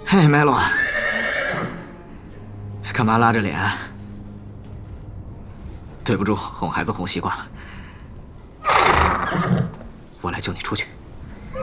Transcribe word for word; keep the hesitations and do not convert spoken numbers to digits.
嘿，梅洛，干嘛拉着脸？对不住，哄孩子哄习惯了，我来救你出去。